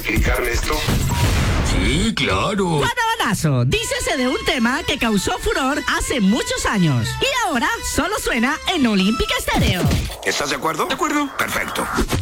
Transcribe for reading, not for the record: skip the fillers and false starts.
¿Explicarme esto? Sí, claro. Cuadribanazo, dícese de un tema que causó furor hace muchos años y ahora solo suena en Olímpica Estéreo. ¿Estás de acuerdo? De acuerdo. Perfecto.